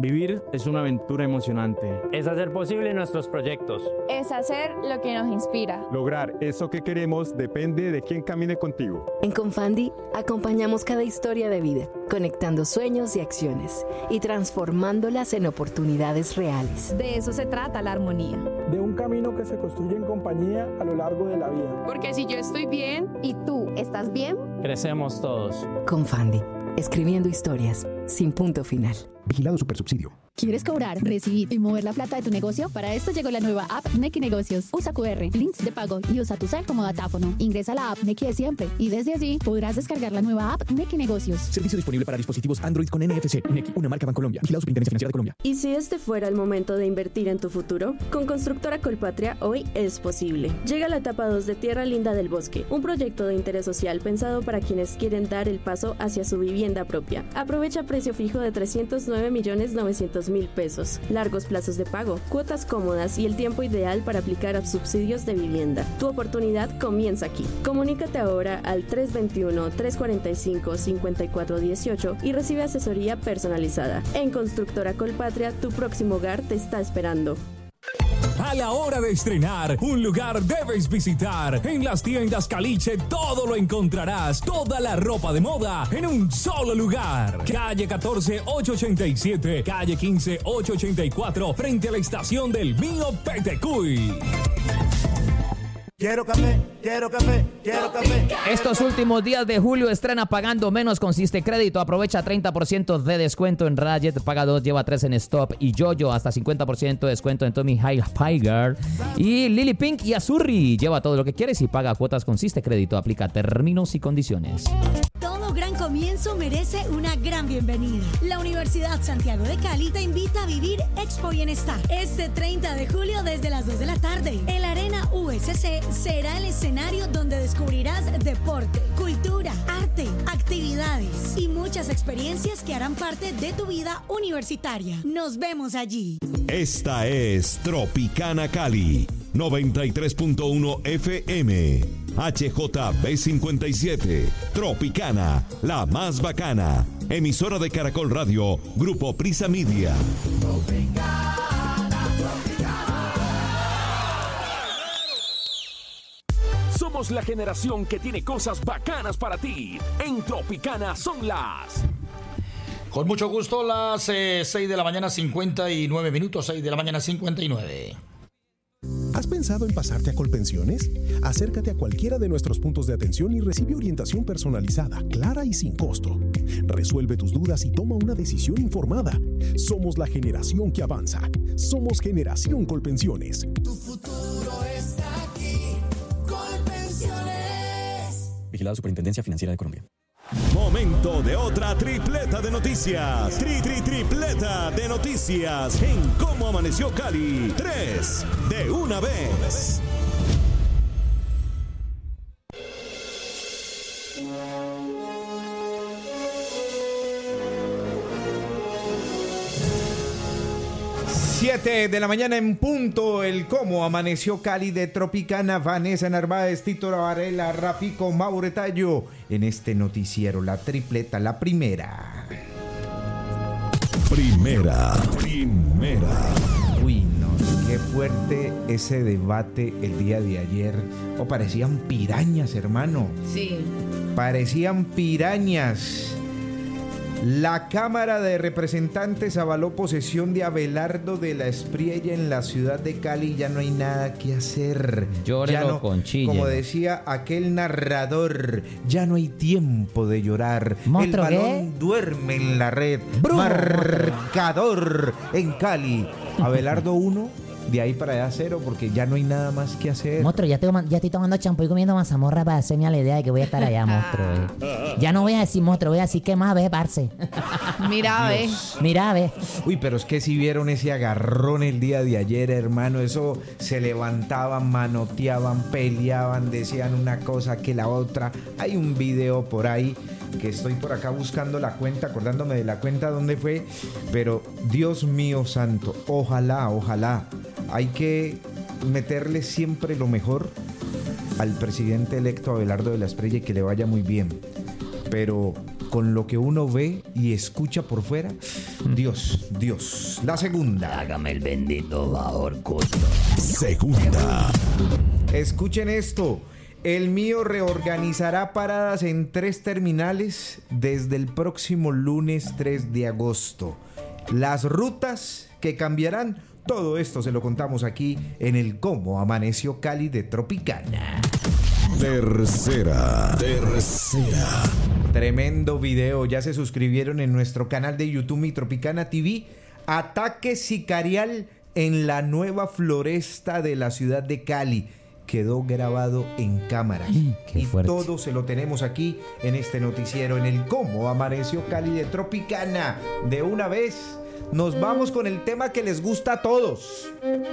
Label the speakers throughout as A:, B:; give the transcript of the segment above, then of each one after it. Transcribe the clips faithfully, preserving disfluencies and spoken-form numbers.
A: Vivir es una aventura emocionante.
B: Es hacer posible nuestros proyectos.
C: Es hacer lo que nos inspira.
D: Lograr eso que queremos depende de quién camine contigo.
E: En Confandi acompañamos cada historia de vida, conectando sueños y acciones y transformándolas en oportunidades reales.
F: De eso se trata la armonía.
G: De un camino que se construye en compañía a lo largo de la vida.
C: Porque si yo estoy bien
F: y tú estás bien,
B: crecemos todos.
E: Confandi, escribiendo historias sin punto final.
H: Vigilado Supersubsidio.
I: ¿Quieres cobrar, recibir y mover la plata de tu negocio? Para esto llegó la nueva app Nequi Negocios. Usa Q R, links de pago y usa tu cel como datáfono. Ingresa a la app Nequi de siempre y desde allí podrás descargar la nueva app Nequi Negocios.
H: Servicio disponible para dispositivos Android con N F C. Nequi, una marca Bancolombia. Vigilado Superintendencia Financiera de Colombia.
J: ¿Y si este fuera el momento de invertir en tu futuro? Con Constructora Colpatria hoy es posible. Llega la etapa dos de Tierra Linda del Bosque, un proyecto de interés social pensado para quienes quieren dar el paso hacia su vivienda propia. Aprovecha precio fijo de trescientos nueve millones novecientos mil pesos, largos plazos de pago, cuotas cómodas y el tiempo ideal para aplicar a subsidios de vivienda. Tu oportunidad comienza aquí. Comunícate ahora al tres dos uno, tres cuatro cinco, cinco cuatro uno ocho y recibe asesoría personalizada. En Constructora Colpatria, tu próximo hogar te está esperando.
K: A la hora de estrenar, un lugar debes visitar. En las tiendas Caliche todo lo encontrarás. Toda la ropa de moda en un solo lugar. Calle catorce, ochocientos ochenta y siete, calle quince, ochocientos ochenta y cuatro, frente a la estación del Mío Petecuy.
L: Quiero café, quiero café, quiero café.
M: Estos últimos días de julio estrena pagando menos con Siste Crédito. Aprovecha treinta por ciento de descuento en Radjet, paga dos, lleva tres en Stop y Yoyo, hasta cincuenta por ciento de descuento en Tommy Hilfiger y Lily Pink y Azurri. Lleva todo lo que quieres y paga cuotas con Siste Crédito. Aplica términos y condiciones.
N: Todo gran comienzo merece una gran bienvenida. La Universidad Santiago de Cali te invita a vivir Expo Bienestar este treinta de julio desde las dos de la tarde. El Arena U S C será el escenario donde descubrirás deporte, cultura, arte, actividades y muchas experiencias que harán parte de tu vida universitaria. Nos vemos allí.
O: Esta es Tropicana Cali, noventa y tres punto uno F M. H J B cincuenta y siete, Tropicana, la más bacana. Emisora de Caracol Radio, Grupo Prisa Media.
K: Tropicana, Tropicana. Somos la generación que tiene cosas bacanas para ti. En Tropicana son las...
P: Con mucho gusto, las eh, seis de la mañana, cincuenta y nueve minutos, seis de la mañana, cincuenta y nueve.
H: ¿Has pensado en pasarte a Colpensiones? Acércate a cualquiera de nuestros puntos de atención y recibe orientación personalizada, clara y sin costo. Resuelve tus dudas y toma una decisión informada. Somos la generación que avanza. Somos Generación Colpensiones.
Q: Tu futuro está aquí. Colpensiones.
H: Vigilado Superintendencia Financiera de Colombia.
O: Momento de otra tripleta de noticias. Tri, tri, tripleta de noticias en Cómo Amaneció Cali. Tres de una vez.
R: Siete de la mañana en punto, el Cómo Amaneció Cali de Tropicana. Vanessa Narváez, Tito Varela, Rafico Mauretallo. En este noticiero, la tripleta, la primera.
O: Primera, primera.
R: Uy, no, qué fuerte ese debate el día de ayer. Oh, parecían pirañas, hermano.
F: Sí.
R: Parecían pirañas. La Cámara de Representantes avaló posesión de Abelardo de la Espriella en la ciudad de Cali. Ya no hay nada que hacer.
M: Llórelo
R: no,
M: con chille.
R: Como decía aquel narrador, ya no hay tiempo de llorar. El balón ¿qué? Duerme en la red. Bruno. Marcador en Cali. Abelardo uno. De ahí para allá cero, porque ya no hay nada más que hacer.
S: Monstruo, ya, tengo, ya estoy tomando champú y comiendo mazamorra para hacerme a la idea de que voy a estar allá, monstruo. Eh. Ya no voy a decir monstruo, voy a decir que más ve, parce.
F: Mira, ve.
S: Mira, ve.
R: Uy, pero es que si vieron ese agarrón el día de ayer, hermano, eso se levantaban, manoteaban, peleaban, decían una cosa que la otra. Hay un video por ahí que estoy por acá buscando la cuenta, acordándome de la cuenta dónde fue, pero Dios mío santo, ojalá, ojalá. Hay que meterle siempre lo mejor al presidente electo Abelardo de la Espriella y que le vaya muy bien. Pero con lo que uno ve y escucha por fuera, Dios, Dios. La segunda.
M: Hágame el bendito favor, costo.
O: Segunda.
R: Escuchen esto. El mío reorganizará paradas en tres terminales desde el próximo lunes tres de agosto. Las rutas que cambiarán, todo esto se lo contamos aquí en el Cómo Amaneció Cali de Tropicana.
O: Tercera. Tercera.
R: Tremendo video. Ya se suscribieron en nuestro canal de YouTube Mi Tropicana T V. Ataque sicarial en la nueva floresta de la ciudad de Cali. Quedó grabado en cámaras.
M: Qué
R: y
M: fuerte.
R: todo se lo tenemos aquí en este noticiero, en el Cómo Amaneció Cali de Tropicana. De una vez nos vamos con el tema que les gusta a todos.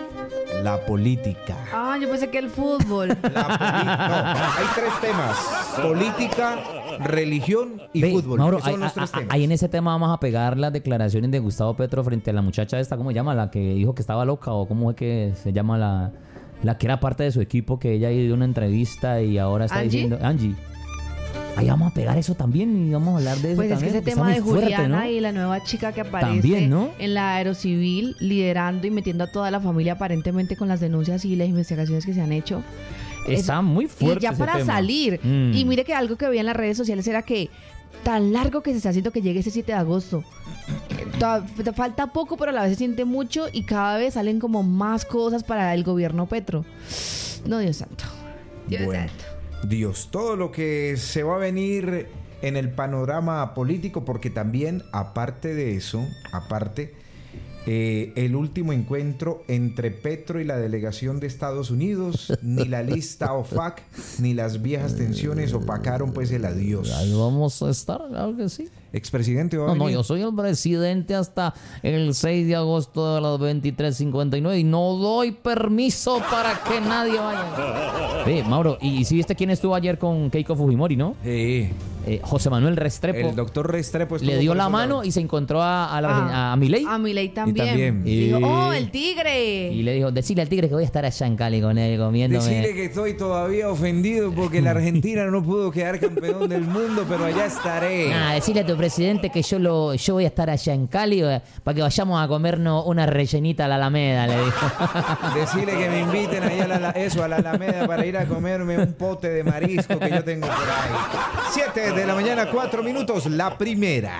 R: La política.
F: Ah, yo pensé que el fútbol.
R: La poli- no, hay tres temas: política, religión y
M: Ve,
R: fútbol.
M: Mauro,
R: que son
M: ahí,
R: los tres
M: ahí-
R: temas.
M: ahí en ese tema vamos a pegar las declaraciones de Gustavo Petro frente a la muchacha esta, ¿cómo se llama? La que dijo que estaba loca, o cómo es que se llama la, la que era parte de su equipo, que ella dio una entrevista y ahora está
F: ¿Angie?
M: diciendo... Angie. Ahí vamos a pegar eso también y vamos a hablar de eso
F: Pues es que
M: también.
F: ese
M: porque
F: tema de
M: está muy fuerte,
F: Juliana
M: ¿no?
F: y la nueva chica que aparece
M: También, ¿no?
F: en la aerocivil, liderando y metiendo a toda la familia aparentemente con las denuncias y las investigaciones que se han hecho.
M: Está
F: Es-
M: muy fuerte
F: Y ya
M: ese
F: para
M: tema.
F: salir.
M: Mm.
F: Y mire que algo que veía en las redes sociales era que tan largo que se está haciendo que llegue ese siete de agosto. Toda- te falta poco, pero a la vez se siente mucho y cada vez salen como más cosas para el gobierno Petro. No, Dios santo. Dios
R: Bueno,
F: santo.
R: Dios, todo lo que se va a venir en el panorama político, porque también, aparte de eso, aparte, eh, el último encuentro entre Petro y la delegación de Estados Unidos, ni la lista O F A C, ni las viejas tensiones opacaron pues el adiós.
M: Ahí vamos a estar, claro que sí.
R: Expresidente, ¿va a
M: No, no,
R: venir?
M: yo soy el presidente hasta el seis de agosto de las veintitrés cincuenta y nueve y no doy permiso para que nadie vaya. Sí, Mauro, ¿y si viste quién estuvo ayer con Keiko Fujimori, no?
R: Sí.
M: Eh, José Manuel Restrepo.
R: El doctor Restrepo
M: le
R: estuvo
M: dio
R: por
M: la
R: ese
M: mano
R: lado.
M: y se encontró a, a, la,
F: Ah,
M: a Milei.
F: A Milei también.
R: también.
F: Y dijo,
M: Y-
F: oh, el tigre.
M: Y le dijo, decile al tigre que voy a estar allá en Cali con él comiéndome.
R: Decirle que estoy todavía ofendido porque la Argentina no pudo quedar campeón del mundo, pero allá estaré.
S: Ah, decirle a tu presidente que yo lo yo voy a estar allá en Cali eh, para que vayamos a comernos una rellenita a la Alameda, le dijo.
R: Decirle que me inviten allá a la, la- eso, a la Alameda para ir a comerme un pote de marisco que yo tengo por ahí. Siete de la mañana, cuatro minutos, la primera.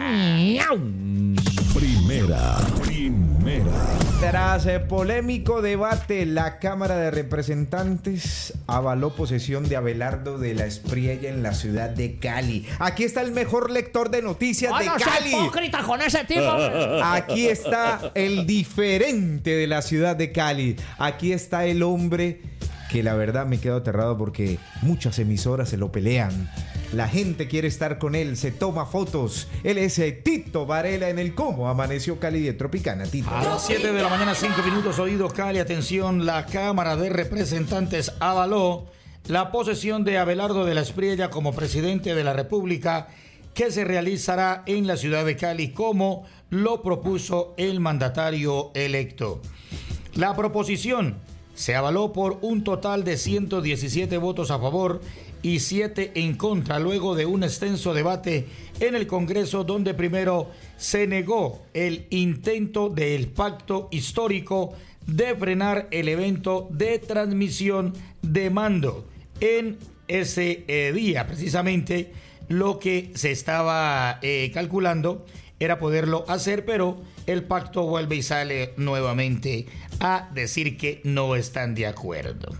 O: Primera. Primera.
R: Tras eh, polémico debate, la Cámara de Representantes avaló posesión de Abelardo de la Espriella en la ciudad de Cali. Aquí está el mejor lector de noticias de
S: ¡Ah, no sea
R: Cali.
S: hipócrita con ese tipo!
R: Aquí está el diferente de la ciudad de Cali. Aquí está el hombre que la verdad me quedo aterrado porque muchas emisoras se lo pelean. La gente quiere estar con él, se toma fotos. Él es eh, Tito Varela en el Cómo Amaneció Cali de Tropicana. Tito.
P: A las siete de la mañana, cinco minutos, oído Cali, atención, la Cámara de Representantes avaló la posesión de Abelardo de la Espriella como presidente de la República, que se realizará en la ciudad de Cali, como lo propuso el mandatario electo. La proposición se avaló por un total de ciento diecisiete votos a favor y siete en contra, luego de un extenso debate en el Congreso, donde primero se negó el intento del pacto histórico de frenar el evento de transmisión de mando. En ese eh, día, precisamente, lo que se estaba eh, calculando era poderlo hacer, pero el pacto vuelve y sale nuevamente a decir que no están de acuerdo.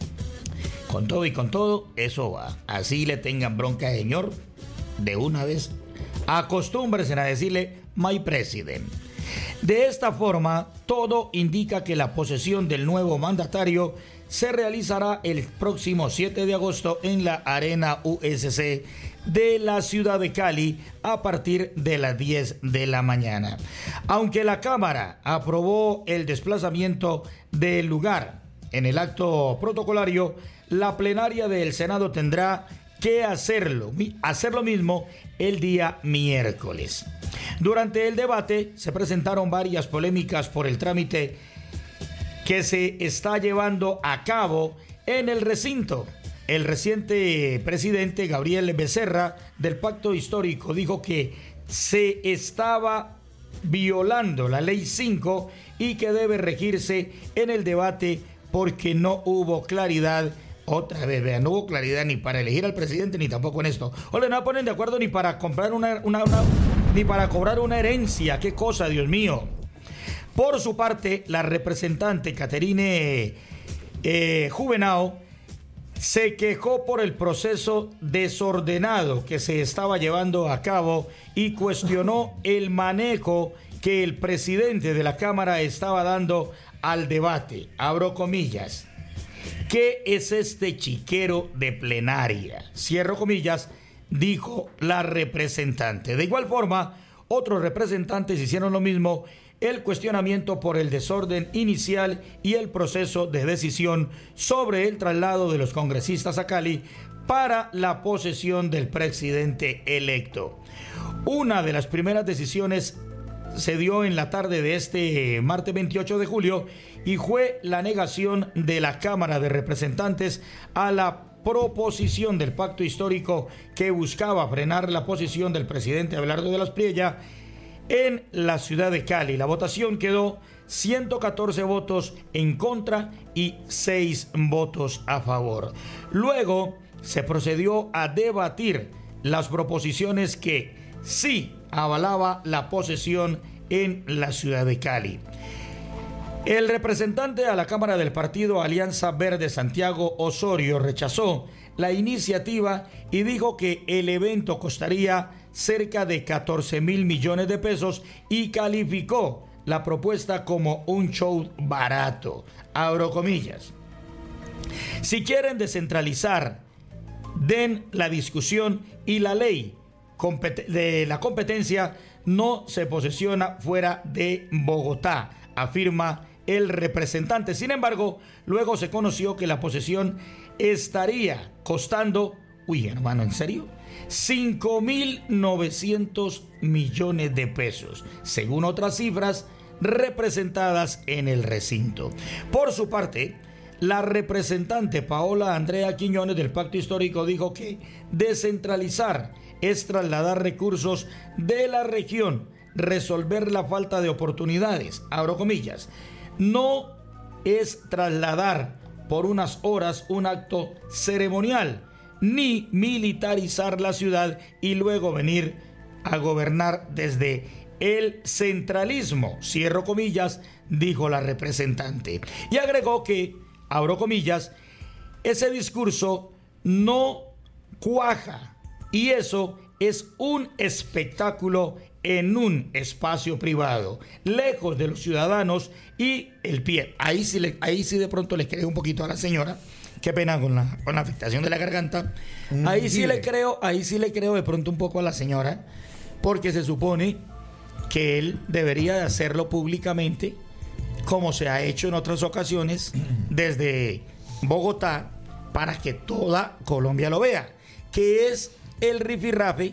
P: Con todo y con todo, eso va. Así le tengan bronca, señor, de una vez, acostúmbrense a decirle my president. De esta forma, todo indica que la posesión del nuevo mandatario se realizará el próximo siete de agosto en la Arena U S C de la ciudad de Cali a partir de las diez de la mañana. Aunque la Cámara aprobó el desplazamiento del lugar en el acto protocolario, la plenaria del Senado tendrá que hacerlo, hacer lo mismo el día miércoles. Durante el debate se presentaron varias polémicas por el trámite que se está llevando a cabo en el recinto. el reciente presidente Gabriel Becerra del Pacto Histórico dijo que se estaba violando la ley cinco y que debe regirse en el debate porque no hubo claridad. Otra vez, vean, no hubo claridad ni para elegir al presidente ni tampoco en esto. Oye, no ponen de acuerdo ni para comprar una, una, una ni para cobrar una herencia. Qué cosa, Dios mío. Por su parte, la representante Caterine eh, Juvenao se quejó por el proceso desordenado que se estaba llevando a cabo y cuestionó el manejo que el presidente de la Cámara estaba dando al debate. Abro comillas. ¿Qué es este chiquero de plenaria? Cierro comillas, dijo la representante. De igual forma, otros representantes hicieron lo mismo, el cuestionamiento por el desorden inicial y el proceso de decisión sobre el traslado de los congresistas a Cali para la posesión del presidente electo. Una de las primeras decisiones se dio en la tarde de este martes veintiocho de julio y fue la negación de la Cámara de Representantes a la proposición del pacto histórico que buscaba frenar la posición del presidente Abelardo de la Espriella en la ciudad de Cali. La votación quedó ciento catorce votos en contra y seis votos a favor. Luego se procedió a debatir las proposiciones que sí avalaba la posesión en la ciudad de Cali. El representante a la Cámara del partido Alianza Verde, Santiago Osorio, rechazó la iniciativa y dijo que el evento costaría cerca de catorce mil millones de pesos y calificó la propuesta como un show barato. Abro comillas. Si quieren descentralizar, den la discusión y la ley de la competencia no se posesiona fuera de Bogotá, afirma el representante. Sin embargo, luego se conoció que la posesión estaría costando, uy, hermano, ¿en serio? cinco mil novecientos millones de pesos, según otras cifras representadas en el recinto. Por su parte, la representante Paola Andrea Quiñones del Pacto Histórico dijo que descentralizar es trasladar recursos de la región, resolver la falta de oportunidades, abro comillas. No es trasladar por unas horas un acto ceremonial, ni militarizar la ciudad y luego venir a gobernar desde el centralismo, cierro comillas, dijo la representante. Y agregó que, abro comillas, ese discurso no cuaja y eso es un espectáculo en un espacio privado, lejos de los ciudadanos y el pie. Ahí sí, le, ahí sí de pronto le creo un poquito a la señora. Qué pena con la, con la afectación de la garganta. Ahí sí le creo, ahí sí le creo de pronto un poco a la señora, porque se supone que él debería de hacerlo públicamente, como se ha hecho en otras ocasiones, desde Bogotá, para que toda Colombia lo vea, que es el rifirrafe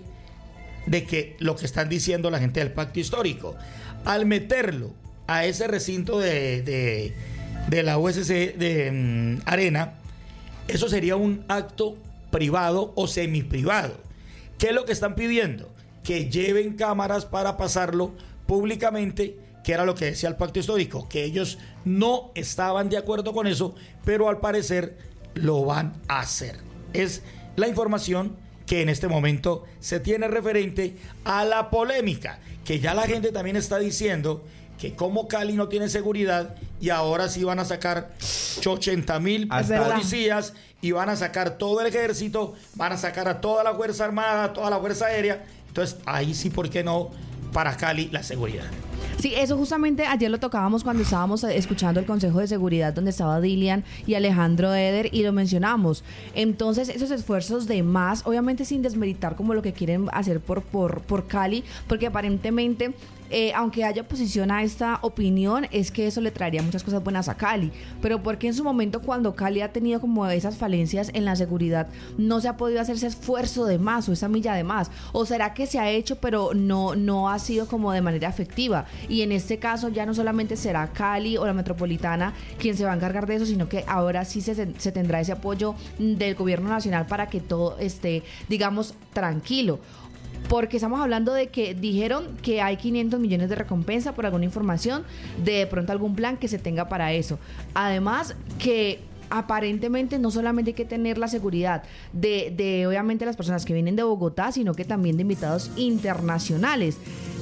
P: de que lo que están diciendo la gente del Pacto Histórico. Al meterlo a ese recinto de, de, de la U S C de um, Arena, eso sería un acto privado o semiprivado. ¿Qué es lo que están pidiendo? Que lleven cámaras para pasarlo públicamente, que era lo que decía el Pacto Histórico, que ellos no estaban de acuerdo con eso, pero al parecer lo van a hacer. Es la información que en este momento se tiene referente a la polémica, que ya la gente también está diciendo que como Cali no tiene seguridad y ahora sí van a sacar ochenta mil policías y van a sacar todo el ejército, van a sacar a toda la Fuerza Armada, a toda la Fuerza Aérea. Entonces ahí sí, ¿por qué no para Cali la seguridad?
F: Sí, eso justamente ayer lo tocábamos cuando estábamos escuchando el Consejo de Seguridad donde estaba Dilian y Alejandro Eder y lo mencionamos. Entonces esos esfuerzos de más, obviamente sin desmeritar como lo que quieren hacer por, por, por Cali, porque aparentemente eh, aunque haya oposición a esta opinión, es que eso le traería muchas cosas buenas a Cali. Pero porque en su momento, cuando Cali ha tenido como esas falencias en la seguridad, no se ha podido hacer ese esfuerzo de más o esa milla de más? ¿O será que se ha hecho pero no, no ha sido como de manera efectiva? Y en este caso ya no solamente será Cali o la metropolitana quien se va a encargar de eso, sino que ahora sí se, se tendrá ese apoyo del gobierno nacional para que todo esté, digamos, tranquilo. Porque estamos hablando de que dijeron que hay quinientos millones de recompensa por alguna información, de pronto algún plan que se tenga para eso. Además que aparentemente no solamente hay que tener la seguridad de, de obviamente las personas que vienen de Bogotá, sino que también de invitados internacionales.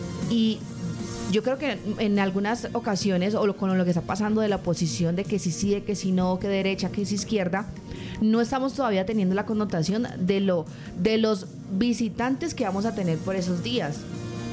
F: Y yo creo que en algunas ocasiones, o lo, con lo que está pasando de la oposición, de que si sí, de que si no, que derecha, que si izquierda, no estamos todavía teniendo la connotación de lo de los visitantes que vamos a tener por esos días.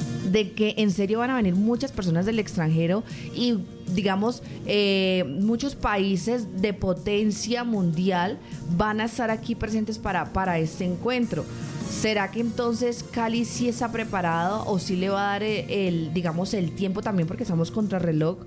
F: De que en serio van a venir muchas personas del extranjero y, digamos, eh, muchos países de potencia mundial van a estar aquí presentes para, para este encuentro. ¿Será que entonces Cali sí está preparado o sí le va a dar el, el digamos, el tiempo también, porque estamos contra reloj,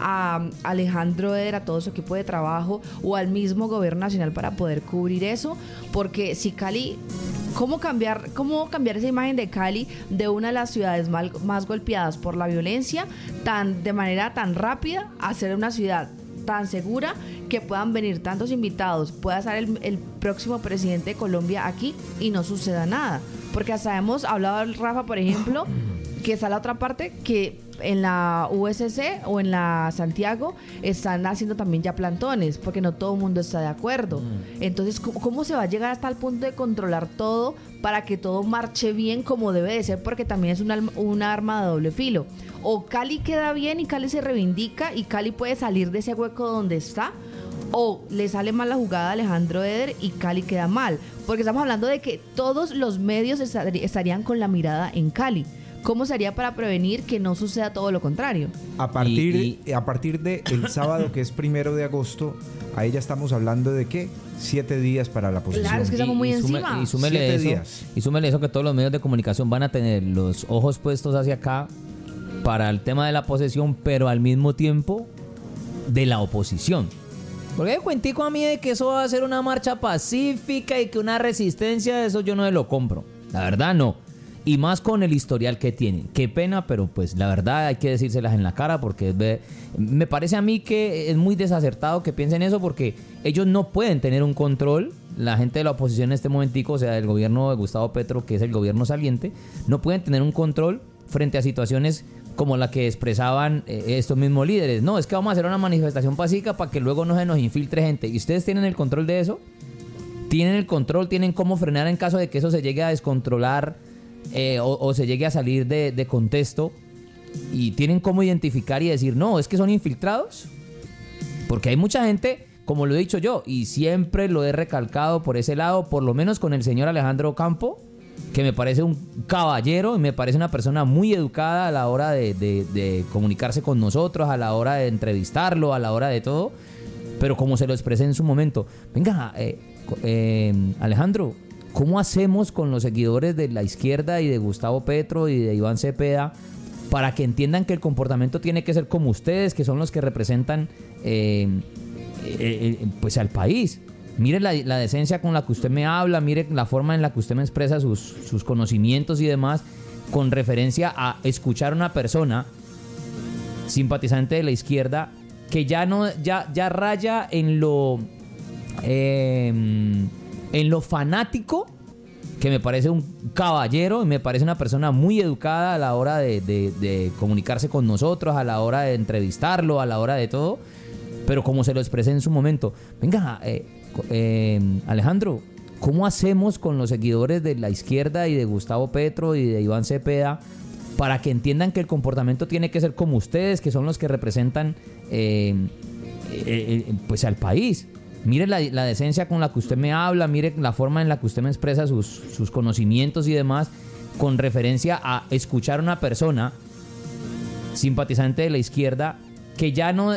F: a Alejandro Eder, a todo su equipo de trabajo o al mismo gobierno nacional para poder cubrir eso? Porque si Cali, ¿cómo cambiar, cómo cambiar esa imagen de Cali, de una de las ciudades mal, más golpeadas por la violencia, tan de manera tan rápida, a ser una ciudad tan segura que puedan venir tantos invitados, pueda estar el, el próximo presidente de Colombia aquí y no suceda nada? Porque hasta hemos hablado, Rafa, por ejemplo, que está la otra parte, que en la U S C o en la Santiago están haciendo también ya plantones, porque no todo el mundo está de acuerdo. Entonces, ¿cómo, cómo se va a llegar hasta el punto de controlar todo para que todo marche bien como debe de ser? Porque también es una, una arma de doble filo. O Cali queda bien y Cali se reivindica y Cali puede salir de ese hueco donde está, o le sale mal la jugada a Alejandro Eder y Cali queda mal. Porque estamos hablando de que todos los medios estarían con la mirada en Cali. ¿Cómo se haría para prevenir que no suceda todo lo contrario?
R: A partir, y, y... a partir de el sábado, que es primero de agosto, ahí ya estamos hablando de ¿qué? Siete días para la posesión.
F: Claro, es que estamos muy
M: y, y
F: encima.
M: Sume, y súmele
R: Siete
M: eso,
R: días.
M: Y súmele eso, que todos los medios de comunicación van a tener los ojos puestos hacia acá para el tema de la posesión, pero al mismo tiempo de la oposición. Porque hay cuentico a mí de que eso va a ser una marcha pacífica y que una resistencia, eso yo no me lo compro. La verdad no. Y más con el historial que tienen. Qué pena, pero pues la verdad hay que decírselas en la cara, porque es, me parece a mí que es muy desacertado que piensen eso, porque ellos no pueden tener un control. La gente de la oposición en este momentico, o sea, el gobierno de Gustavo Petro, que es el gobierno saliente, no pueden tener un control frente a situaciones como la que expresaban eh, estos mismos líderes. No, es que vamos a hacer una manifestación pacífica para que luego no se nos infiltre gente. ¿Y ustedes tienen el control de eso? ¿Tienen el control? ¿Tienen cómo frenar en caso de que eso se llegue a descontrolar eh, o, o se llegue a salir de, de contexto? ¿Y tienen cómo identificar y decir, no, es que son infiltrados? Porque hay mucha gente, como lo he dicho yo, y siempre lo he recalcado por ese lado, por lo menos con el señor Alejandro Campo, que me parece un caballero y me parece una persona muy educada a la hora de, de, de comunicarse con nosotros, a la hora de entrevistarlo, a la hora de todo. Pero como se lo expresé en su momento, venga, eh, eh, Alejandro, ¿cómo hacemos con los seguidores de la izquierda y de Gustavo Petro y de Iván Cepeda para que entiendan que el comportamiento tiene que ser como ustedes, que son los que representan eh, eh, eh, pues al país? Mire la, la decencia con la que usted me habla, mire la forma en la que usted me expresa sus, sus conocimientos y demás, con referencia a escuchar a una persona simpatizante de la izquierda que ya no ya, ya raya en lo eh, en lo fanático, que me parece un caballero y me parece una persona muy educada a la hora de, de, de comunicarse con nosotros, a la hora de entrevistarlo, a la hora de todo. Pero como se lo expresé en su momento, venga, eh, eh, Alejandro, ¿cómo hacemos con los seguidores de la izquierda y de Gustavo Petro y de Iván Cepeda para que entiendan que el comportamiento tiene que ser como ustedes, que son los que representan eh, eh, eh, pues al país? Mire la, la decencia con la que usted me habla, mire la forma en la que usted me expresa sus, sus conocimientos y demás, con referencia a escuchar a una persona simpatizante de la izquierda que ya no